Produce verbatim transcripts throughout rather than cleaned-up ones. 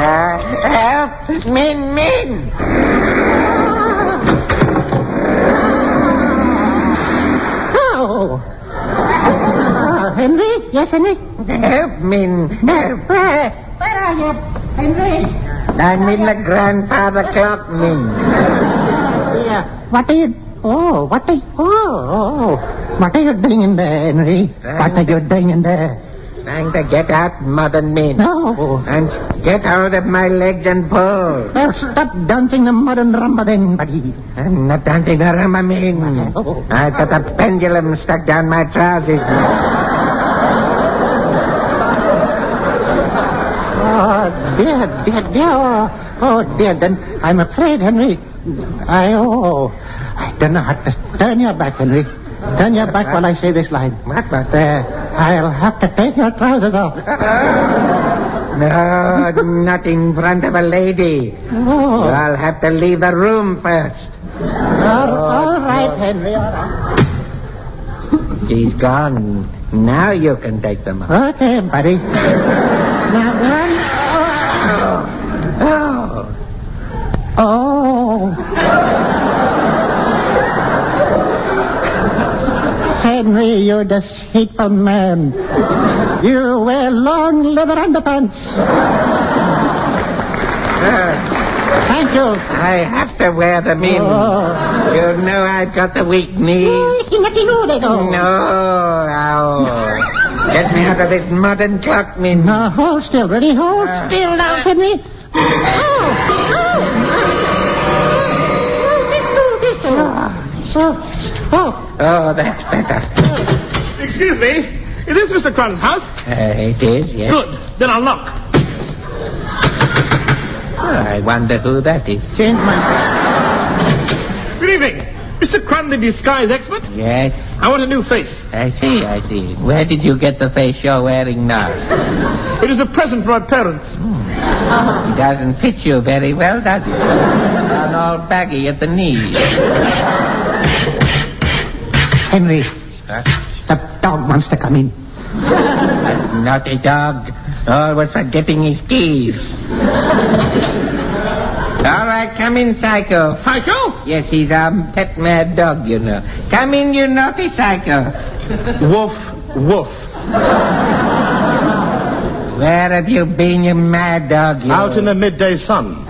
Uh, help! Min, Min! Oh! Uh, Henry? Yes, Henry? Help, Min. Help. Where, where are you, Henry? I'm in the grandfather clock, Min. Yeah. What are you... Oh, what are you... Oh, oh. What are you doing in there, Henry? What are you doing in there? Trying to get out, modern Min. No. And get out of my legs and pull. Now stop dancing the modern rumba then, buddy. I'm not dancing the rumba, Min. Oh. I've got a pendulum stuck down my trousers. Oh, dear, dear, dear. Oh, oh, dear, then I'm afraid, Henry. I, oh, I don't know how to turn your back, Henry. Turn your back while I say this line. What, what? There, I'll have to take your trousers off. No, not in front of a lady. Oh. I'll have to leave the room first. All, all right, Henry, all right. She's gone. Now you can take them off. Okay, buddy. Now, one. Oh. Oh. Henry, you deceitful man. You wear long leather underpants. Uh, Thank you. I have to wear them in. Oh. You know I've got the weak knees. No. No. Ow. Get me out of this modern clock, Min. Now, hold still. Ready? Hold Uh. still now, Henry. Oh. Oh. So, oh. Oh, that's better. Excuse me. Is this Mister Crunn's house? Uh, it is, yes. Good. Then I'll knock. Oh, I wonder who that is. Change my... Good evening. Mister Crun, the disguise expert? Yes, I want a new face. I see, I see. Where did you get the face you're wearing now? It is a present from my parents. It doesn't fit you very well, does it? Down all baggy at the knees. Henry, Huh? the dog wants to come in. Naughty dog. Always forgetting his keys. All right, come in, Psycho. Psycho? Yes, he's our pet mad dog, you know. Come in, you naughty Psycho. Woof, woof. Where have you been, you mad dog? You? Out in the midday sun.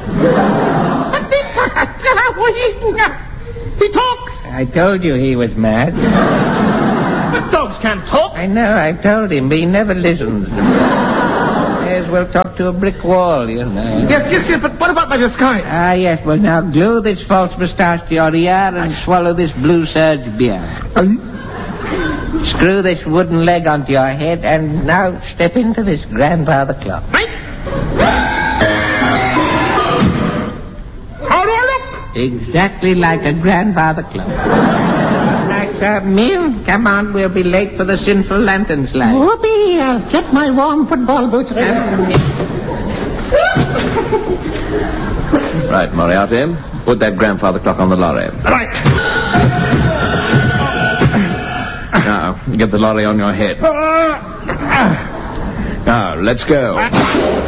He talks. I told you he was mad. But dogs can't talk. I know, I told him, but he never listens. May as well talk to a brick wall, you know. Yes, yes, yes, but what about my disguise? Ah, yes, well, now glue this false moustache to your ear and swallow this blue surge beer. Screw this wooden leg onto your head and now step into this grandfather clock. Right. How do I look? Exactly like a grandfather clock. Like uh, Min, come on, we'll be late for the sinful lantern slide. Whoopee, I'll get my warm football boots ready. Right, Moriarty. Put that grandfather clock on the lorry. Right. Now, get the lorry on your head. Now, let's go.